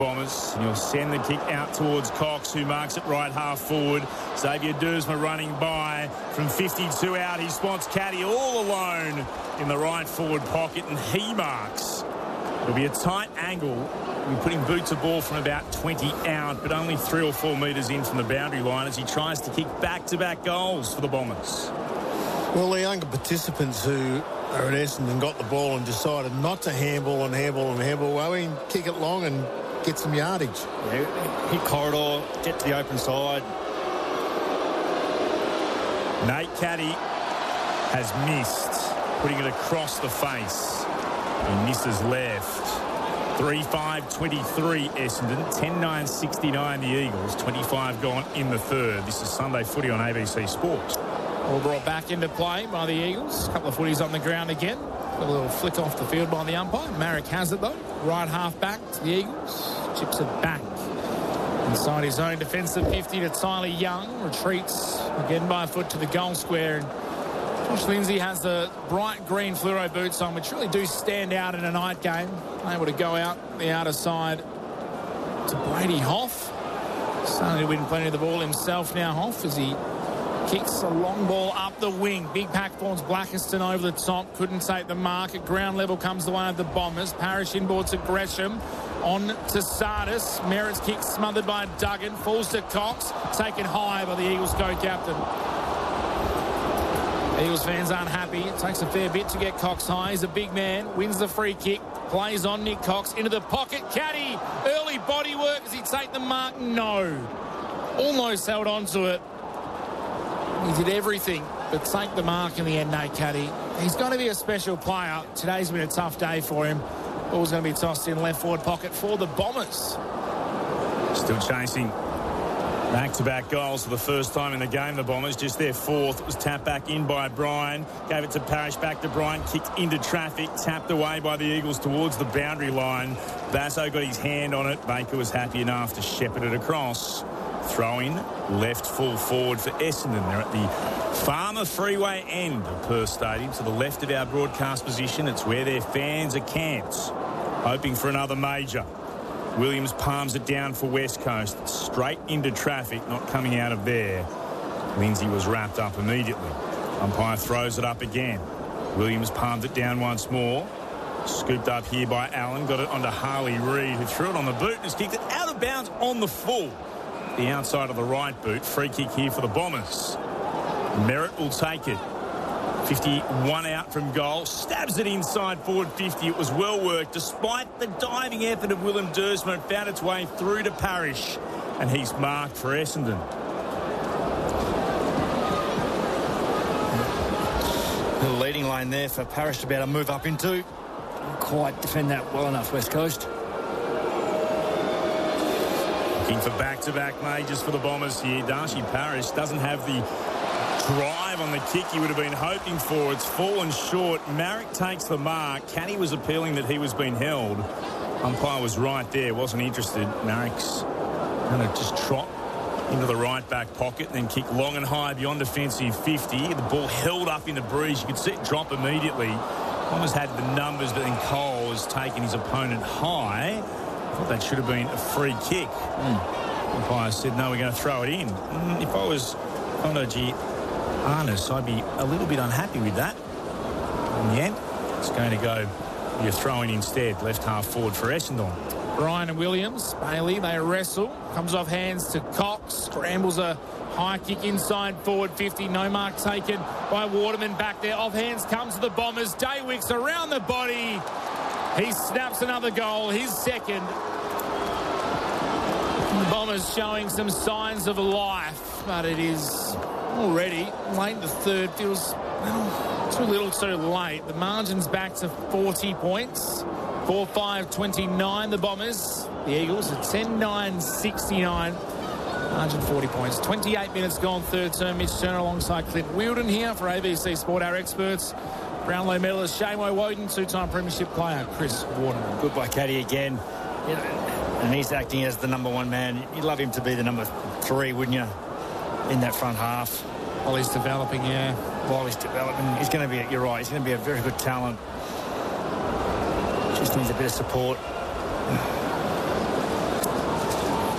Bombers, and he'll send the kick out towards Cox, who marks it right half forward. Xavier Duursma running by from 52 out. He spots Caddy all alone in the right forward pocket, and he marks. It'll be a tight angle. We're putting boot to ball from about 20 out, but only 3 or 4 metres in from the boundary line as he tries to kick back-to-back goals for the Bombers. Well, the younger participants who are at Essendon got the ball and decided not to handball. Well, we can kick it long and get some yardage. Yeah, hit corridor, get to the open side. Nate Caddy has missed, putting it across the face. He misses left. 3-5-23 Essendon, 10-9-69 the Eagles, 25 gone in the third. This is Sunday Footy on ABC Sport. All brought back into play by the Eagles. A couple of footies on the ground again. A little flick off the field by the umpire. Marek has it though. Right half back to the Eagles. Chips it back inside his own defensive 50 to Tyler Young. Retreats again by a foot to the goal square. And Josh Lindsay has the bright green fluoro boots on, which really do stand out in a night game. Able to go out the outer side to Brady Hoff. Starting to win plenty of the ball himself now, Hoff, as he kicks a long ball up the wing. Big pack forms Blackiston over the top. Couldn't take the mark. At ground level comes the way of the Bombers. Parrish inboard to Gresham. On to Sardis. Merritt's kick smothered by Duggan. Falls to Cox. Taken high by the Eagles co-captain. Eagles fans aren't happy. It takes a fair bit to get Cox high. He's a big man. Wins the free kick. Plays on Nick Cox. Into the pocket. Caddy. Early body work. Does he take the mark? No. Almost held on to it. He did everything but take the mark in the end, Nate Caddy. He's going to be a special player. Today's been a tough day for him. Ball's going to be tossed in left forward pocket for the Bombers. Still chasing back-to-back goals for the first time in the game, the Bombers. Just their fourth. It was tapped back in by Bryan. Gave it to Parrish, back to Bryan. Kicked into traffic. Tapped away by the Eagles towards the boundary line. Basso got his hand on it. Baker was happy enough to shepherd it across. Throw-in, left full forward for Essendon. They're at the Farmer Freeway end of Perth Stadium, to the left of our broadcast position. It's where their fans are camped, hoping for another major. Williams palms it down for West Coast. It's straight into traffic, not coming out of there. Lindsay was wrapped up immediately. Umpire throws it up again. Williams palmed it down once more. Scooped up here by Allen. Got it onto Harley Reid, who threw it on the boot and has kicked it out of bounds on the full. The outside of the right boot. Free kick here for the Bombers. Merritt will take it. 51 out from goal. Stabs it inside forward 50. It was well worked. Despite the diving effort of Willem Duursma, it found its way through to Parrish. And he's marked for Essendon. The leading lane there for Parrish to be able to move up into. Didn't quite defend that well enough, West Coast. Looking for back-to-back majors for the Bombers here. Darcy Parrish doesn't have the drive on the kick he would have been hoping for. It's fallen short. Marek takes the mark. Caddy was appealing that he was being held. Umpire was right there, wasn't interested. Marek's going to just trot into the right back pocket and then kick long and high beyond defensive 50. The ball held up in the breeze. You could see it drop immediately. Bombers had the numbers, but then Cole has taken his opponent high. I thought that should have been a free kick. Umpire said, no, we're going to throw it in. If I was Konoji Arnis, I'd be a little bit unhappy with that. In the end, it's going to go, you're throwing instead. Left half forward for Essendon. Bryan and Williams. Bailey, they wrestle. Comes off hands to Cox. Scrambles a high kick inside forward 50. No mark taken by Waterman back there. Off hands comes the Bombers. Daywicks around the body. He snaps another goal, his second. The Bombers showing some signs of life, but it is already late in the third. Feels too little too late. The margin's back to 40 points. 4-5-29 the Bombers. The Eagles at 10-9-69. Margin 40 points. 28 minutes gone, third term. Mitch Turner alongside Clint Wheeldon here for ABC Sport, our experts. Brownlow medalist Shane Woden, two-time premiership player Chris Waterman. Good by Caddy again. You know, and he's acting as the number one man. You'd love him to be the number 3, wouldn't you, in that front half? While he's developing, yeah. While he's developing. He's going to be, you're right, he's going to be a very good talent. Just needs a bit of support.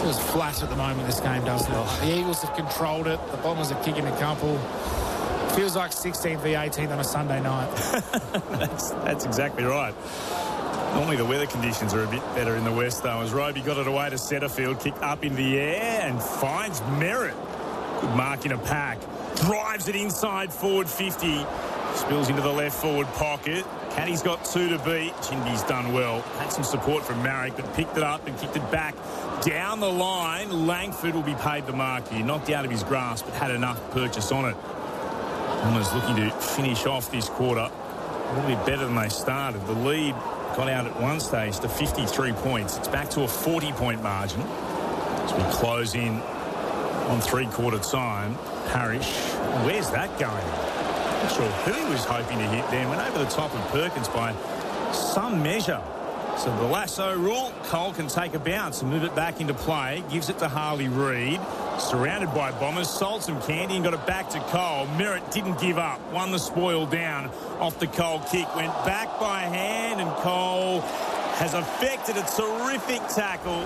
Feels flat at the moment, this game, doesn't it? The Eagles have controlled it. The Bombers are kicking a couple. Feels like 16th v 18th on a Sunday night. That's exactly right. Normally the weather conditions are a bit better in the west, though, as Roby got it away to Setterfield, kick up in the air and finds Merritt. Good mark in a pack. Drives it inside forward 50. Spills into the left forward pocket. Caddy's got 2 to beat. Chindy's done well. Had some support from Marrick, but picked it up and kicked it back down the line. Langford will be paid the mark here. Knocked out of his grasp, but had enough purchase on it. Almost looking to finish off this quarter a little bit better than they started. The lead got out at one stage to 53 points. It's back to a 40-point margin as we close in on three-quarter time. Parrish, where's that going? Not sure who he was hoping to hit there. Went over the top of Perkins by some measure. So the lasso rule, Cole can take a bounce and move it back into play. Gives it to Harley Reid. Surrounded by Bombers. Sold some candy and got it back to Cole. Merritt didn't give up. Won the spoil down off the Cole kick. Went back by hand and Cole has effected a terrific tackle.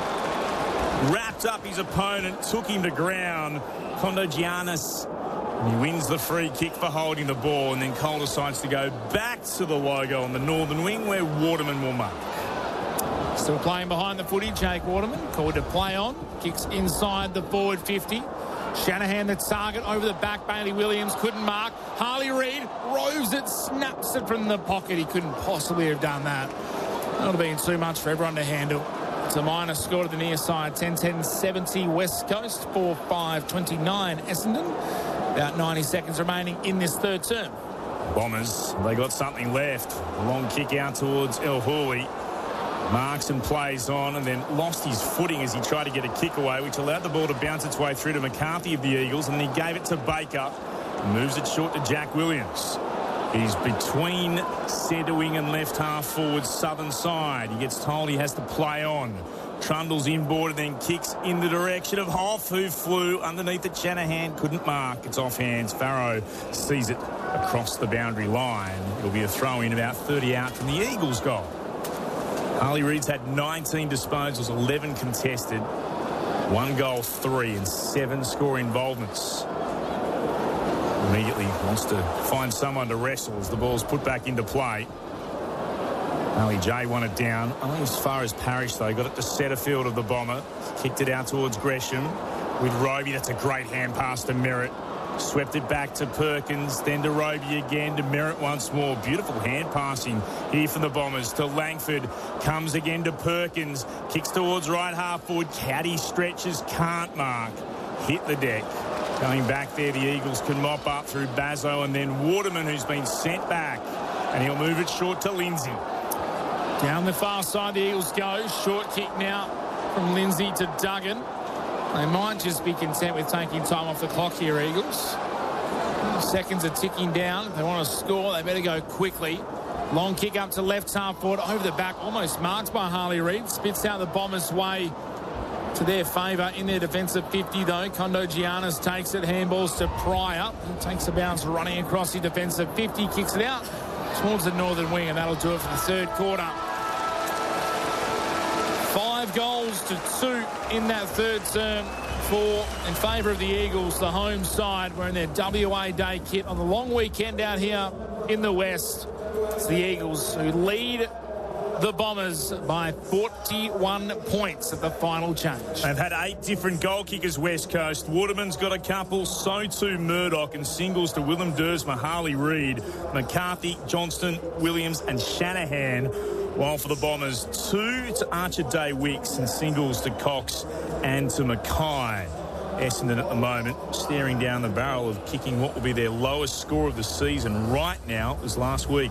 Wrapped up his opponent. Took him to ground. Kondogiannis. And he wins the free kick for holding the ball, and then Cole decides to go back to the logo on the northern wing where Waterman will mark. Still playing behind the footy, Jake Waterman, called to play on. Kicks inside the forward 50. Shanahan the target over the back. Bailey Williams couldn't mark. Harley Reid roves it, snaps it from the pocket. He couldn't possibly have done that. That would have been too much for everyone to handle. It's a minor score to the near side. 10-10-70 West Coast. 4-5-29 Essendon. About 90 seconds remaining in this third term. Bombers, they got something left. A long kick out towards El Houli. Marks and plays on and then lost his footing as he tried to get a kick away, which allowed the ball to bounce its way through to McCarthy of the Eagles, and then he gave it to Baker. Moves it short to Jack Williams. He's between centre wing and left half forward southern side. He gets told he has to play on. Trundles inboard and then kicks in the direction of Hoff, who flew underneath it. Shanahan couldn't mark. It's off hands. Farrow sees it across the boundary line. It'll be a throw in about 30 out from the Eagles' goal. Harley Reid's had 19 disposals, 11 contested, 1 goal, 3 and 7 score involvements. Immediately wants to find someone to wrestle as the ball's put back into play. Ali J won it down. Only as far as Parrish, though. Got it to Setterfield of the Bomber. Kicked it out towards Gresham. With Roby, that's a great hand pass to Merritt. Swept it back to Perkins, then to Roby again, to Merritt once more. Beautiful hand passing here from the Bombers to Langford. Comes again to Perkins. Kicks towards right half forward. Caddy stretches, can't mark. Hit the deck. Going back there, the Eagles can mop up through Bazzo and then Waterman, who's been sent back. And he'll move it short to Lindsay. Down the far side, the Eagles go. Short kick now from Lindsay to Duggan. They might just be content with taking time off the clock here, Eagles. Seconds are ticking down. If they want to score, they better go quickly. Long kick up to left half forward, over the back, almost marked by Harley Reid. Spits out the Bombers' way to their favour in their defensive 50, though. Kondogiannis takes it, handballs to Pryor. He takes a bounce running across the defensive 50, kicks it out towards the northern wing, and that'll do it for the third quarter. 5 goals to 2 in that third term in favour of the Eagles, the home side. We're in their WA Day kit on the long weekend out here in the West. It's the Eagles who lead the Bombers by 41 points at the final change. They've had 8 different goal kickers, West Coast. Waterman's got a couple, so too Murdoch, and singles to Willem Dersma, Harley Reid, McCarthy, Johnston, Williams and Shanahan. While for the Bombers, 2 to Archer Day Wicks and singles to Cox and to Mackay. Essendon at the moment staring down the barrel of kicking what will be their lowest score of the season right now as last week.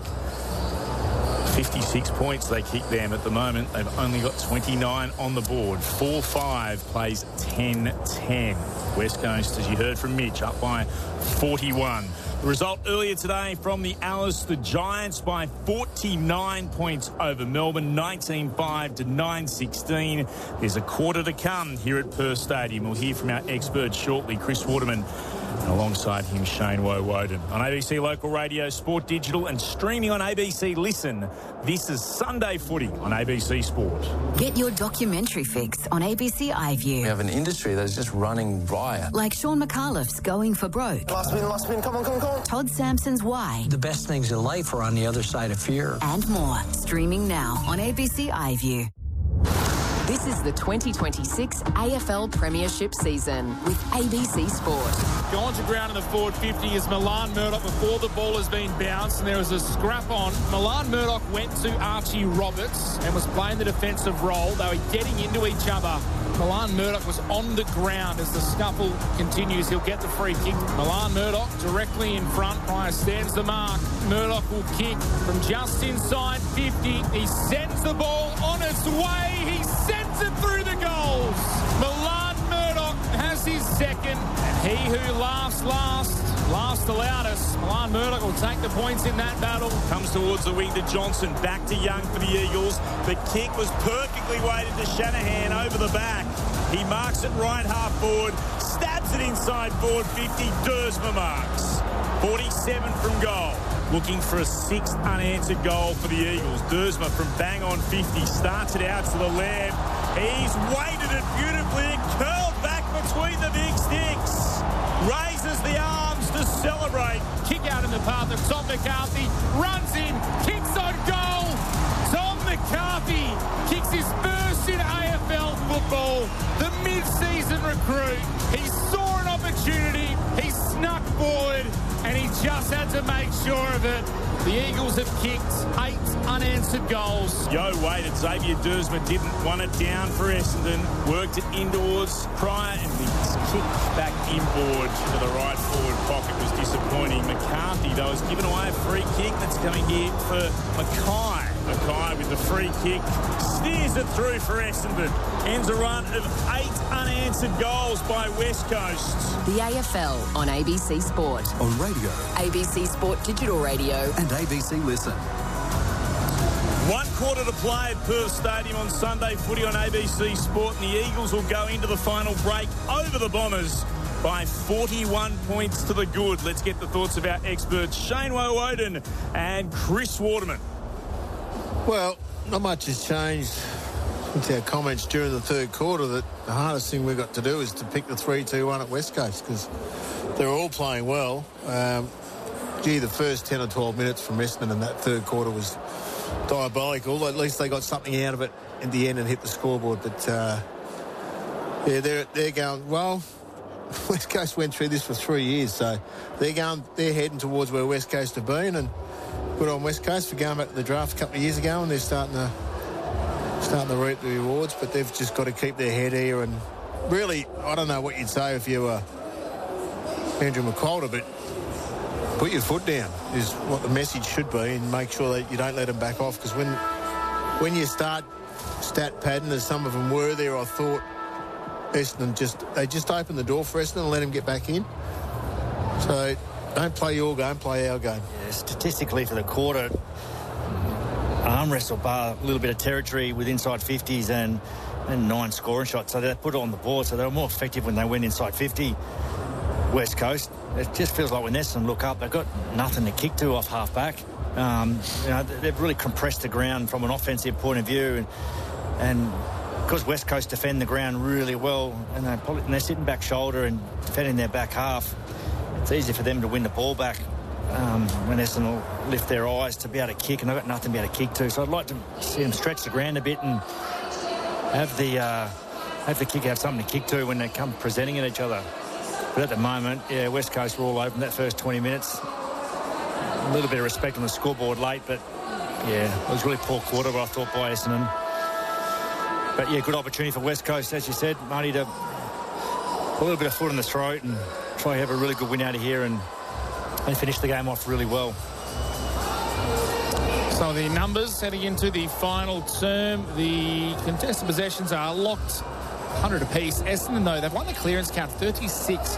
56 points they kick them at the moment. They've only got 29 on the board. 4-5 plays 10-10. West Coast, as you heard from Mitch, up by 41. The result earlier today from the Alice, the Giants by 49 points over Melbourne, 19-5 to 9-16. There's a quarter to come here at Perth Stadium. We'll hear from our experts shortly. Chris Waterman And alongside him, Shane Woden. On ABC Local Radio, Sport Digital and streaming on ABC Listen, this is Sunday Footy on ABC Sport. Get your documentary fix on ABC iView. We have an industry that is just running riot. Like Sean McAuliffe's Going for Broke. Last spin, come on. Todd Sampson's Why. The best things in life are on the other side of fear. And more. Streaming now on ABC iView. This is the 2026 AFL Premiership season with ABC Sport. Gone to ground in the forward 50 is Milan Murdoch before the ball has been bounced, and there was a scrap on. Milan Murdoch went to Archie Roberts and was playing the defensive role. They were getting into each other. Milan Murdoch was on the ground as the scuffle continues. He'll get the free kick. Milan Murdoch directly in front. Pryor stands the mark. Murdoch will kick from just inside 50. He sends the ball on its way. He sends it through the goals. Milan Murdoch has his second. And he who laughs last the loudest. Milan Murdoch will take the points in that battle. Comes towards the wing to Johnson. Back to Young for the Eagles. The kick was perfectly weighted to Shanahan over the back. He marks it right half forward. Stabs it inside forward 50. Duursma marks. 47 from goal. Looking for a sixth unanswered goal for the Eagles. Duursma from bang on 50. Starts it out to the left. He's weighted it beautifully. It curled back between the big sticks. Raises the arms to celebrate. Kick out in the path of Tom McCarthy. Runs in. Kicks on goal. Tom McCarthy kicks his first in AFL football. The mid-season recruit. He saw an opportunity. He snuck forward and he just had to make sure of it. The Eagles have kicked 8 unanswered goals. Yo waited. Xavier Duursma didn't want it down for Essendon. Worked it indoors. Pryor and his kick back inboard to the right forward pocket was disappointing. McCarthy, though, has given away a free kick that's coming here for Mackay. Mackay with the free kick. Steers it through for Essendon. Ends a run of 8 unanswered goals by West Coast. The AFL on ABC Sport. On radio. ABC Sport Digital Radio. And ABC Listen. 1 quarter to play at Perth Stadium on Sunday Footy on ABC Sport, and the Eagles will go into the final break over the Bombers by 41 points to the good. Let's get the thoughts of our experts Shane Woden and Chris Waterman. Well, not much has changed since our comments during the third quarter that the hardest thing we've got to do is to pick the 3-2-1 at West Coast because they're all playing well. The first 10 or 12 minutes from Essendon in that third quarter was diabolical. At least they got something out of it at the end and hit the scoreboard. But, they're going, well, West Coast went through this for 3 years, so they're heading towards where West Coast have been, and good on West Coast for going back to the draft a couple of years ago, and they're starting to reap the rewards, but they've just got to keep their head here. And really, I don't know what you'd say if you were Andrew McQualter, but put your foot down is what the message should be, and make sure that you don't let them back off, because when you start stat padding, as some of them were there, I thought Essendon just opened the door for Essendon and let him get back in. So don't play your game, play our game. Yeah, statistically for the quarter, arm wrestle bar a little bit of territory with inside 50s and 9 scoring shots. So they put it on the board, so they were more effective when they went inside 50. West Coast, it just feels like when Essendon look up, they've got nothing to kick to off half-back. They've really compressed the ground from an offensive point of view, and because West Coast defend the ground really well, and they're sitting back shoulder and defending their back half, it's easy for them to win the ball back when Essendon will lift their eyes to be able to kick, and they've got nothing to be able to kick to. So I'd like to see them stretch the ground a bit and have the kick have something to kick to when they come presenting at each other. But at the moment, West Coast were all open that first 20 minutes. A little bit of respect on the scoreboard late, but it was really poor quarter, I thought, by Essendon. But good opportunity for West Coast, as you said, Marty, to put a little bit of foot in the throat and try to have a really good win out of here and finish the game off really well. So the numbers heading into the final term, the contested possessions are locked 100 apiece. Essendon, though, they've won the clearance count 36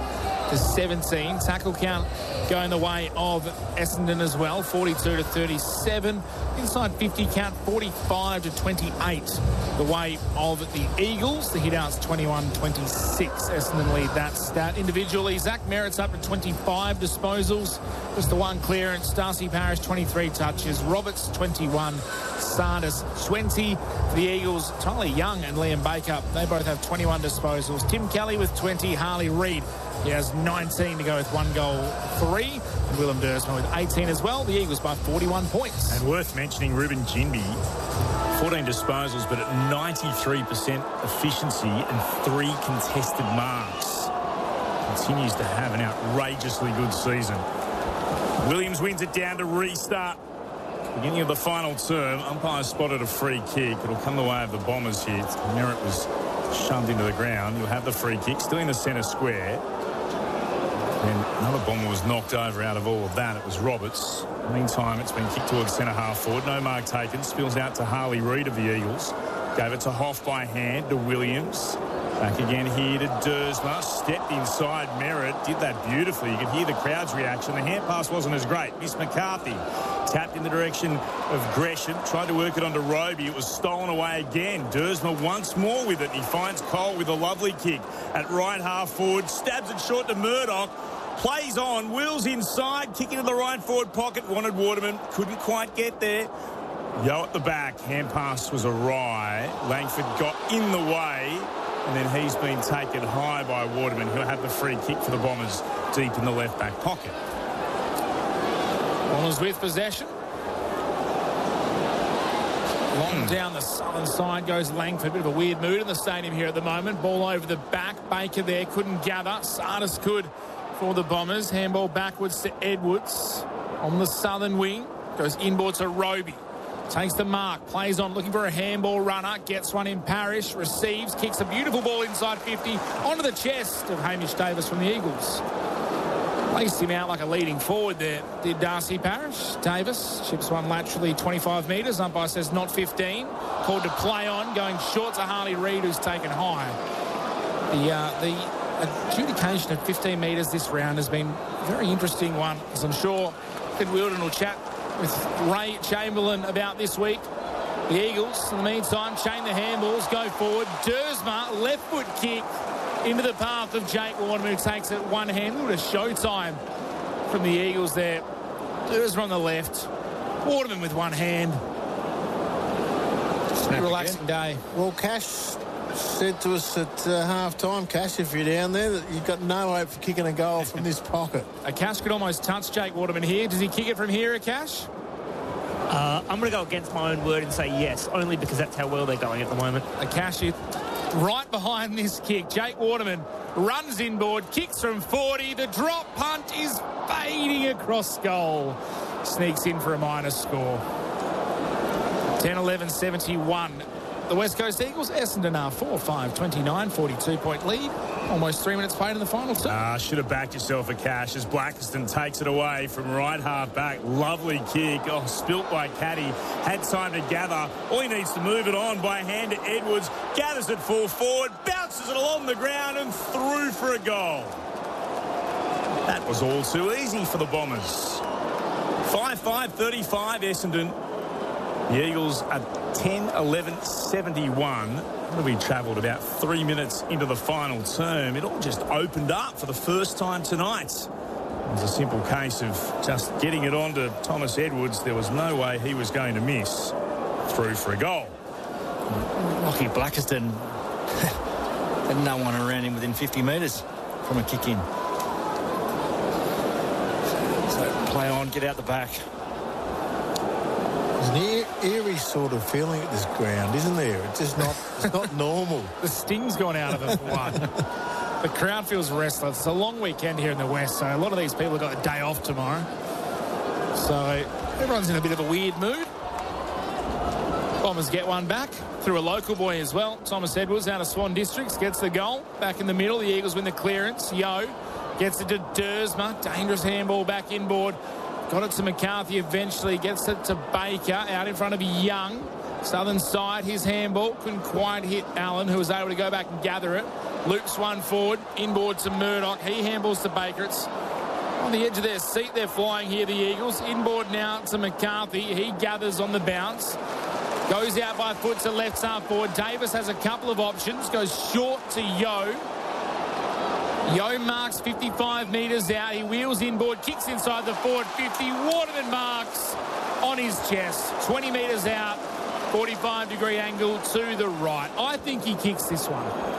to 17. Tackle count going the way of Essendon as well, 42 to 37. Inside 50 count, 45 to 28. The way of the Eagles. The hit-outs 21-26. Essendon lead that stat. Individually, Zach Merritt's up to 25 disposals. Just the one clearance. Darcy Parish, 23 touches. Roberts, 21. Sardis, 20. For the Eagles, Tyler Young and Liam Baker, they both have 21 disposals. Tim Kelly with 20. Harley Reid, he has 19 to go with 1 goal, 3. And Willem Dersma with 18 as well. The Eagles by 41 points. And worth mentioning, Ruben Ginbey, 14 disposals, but at 93% efficiency and 3 contested marks. Continues to have an outrageously good season. Williams wins it down to restart. Beginning of the final term, umpire spotted a free kick. It'll come the way of the Bombers here. Merritt was shoved into the ground. You'll have the free kick, still in the centre square. And another Bomber was knocked over out of all of that. It was Roberts. Meantime, it's been kicked towards centre half forward. No mark taken. Spills out to Harley Reid of the Eagles. Gave it to Hoff by hand to Williams. Back again here to Dersma. Stepped inside Merritt. Did that beautifully. You could hear the crowd's reaction. The hand pass wasn't as great. Miss McCarthy tapped in the direction of Gresham. Tried to work it onto Roby. It was stolen away again. Dersma once more with it. He finds Cole with a lovely kick at right half forward. Stabs it short to Murdoch. Plays on. Wheels inside. Kick into the right forward pocket. Wanted Waterman. Couldn't quite get there. Yo at the back. Hand pass was awry. Langford got in the way. And then he's been taken high by Waterman. He'll have the free kick for the Bombers deep in the left-back pocket. Bombers with possession. Long down the southern side goes Langford. Bit of a weird mood in the stadium here at the moment. Ball over the back. Baker there couldn't gather. Sardis could for the Bombers. Handball backwards to Edwards. On the southern wing. Goes inboard to Roby. Takes the mark, plays on, looking for a handball runner, gets one in Parish, receives, kicks a beautiful ball inside 50 onto the chest of Hamish Davis from the Eagles. Placed him out like a leading forward there, did Darcy Parish. Davis chips one laterally 25 metres, umpire says not 15. Called to play on, going short to Harley Reid, who's taken high. The adjudication at 15 metres this round has been a very interesting one, as I'm sure Ed Wilden will chat with Ray Chamberlain about this week. The Eagles, in the meantime, chain the handballs, go forward. Dersma, left foot kick into the path of Jake Waterman, who takes it one hand. What a showtime from the Eagles there. Dersma on the left. Waterman with one hand. Just a relaxing day. Well, Cash said to us at half-time, Cash, if you're down there, that you've got no hope for kicking a goal from this pocket. Cash could almost touch Jake Waterman here. Does he kick it from here, Cash? I'm going to go against my own word and say yes, only because that's how well they're going at the moment. Cash is right behind this kick. Jake Waterman runs inboard, kicks from 40. The drop punt is fading across goal. Sneaks in for a minor score. 10-11-71. The West Coast Eagles, Essendon are 4-5-29, 42-point lead. Almost 3 minutes played in the final term. Should have backed yourself a Cash as Blackiston takes it away from right half back. Lovely kick. Oh, spilt by Caddy. Had time to gather. All he needs to move it on by hand to Edwards. Gathers it full forward. Bounces it along the ground and through for a goal. That was all too easy for the Bombers. 5-5-35 Essendon. The Eagles are 10-11-71. We travelled about 3 minutes into the final term. It all just opened up for the first time tonight. It was a simple case of just getting it on to Thomas Edwards. There was no way he was going to miss. Through for a goal. Rocky Blackiston had no one around him within 50 metres from a kick in. So play on, get out the back. There's an eerie sort of feeling at this ground, isn't there? It's just not, it's not normal. The sting's gone out of it for one. The crowd feels restless. It's a long weekend here in the West, so a lot of these people have got a day off tomorrow. So everyone's in a bit of a weird mood. Bombers get one back through a local boy as well. Thomas Edwards out of Swan Districts gets the goal. Back in the middle, the Eagles win the clearance. Yo gets it to Dersma. Dangerous handball back inboard. Got it to McCarthy eventually. Gets it to Baker out in front of Young. Southern side, his handball. Couldn't quite hit Allen, who was able to go back and gather it. Loops one forward, inboard to Murdoch. He handballs to Baker. It's on the edge of their seat. They're flying here, the Eagles. Inboard now to McCarthy. He gathers on the bounce. Goes out by foot to left half forward. Davis has a couple of options. Goes short to Yeo. Yeo marks 55 metres out. He wheels inboard, kicks inside the forward 50. Waterman marks on his chest. 20 metres out, 45-degree angle to the right. I think he kicks this one.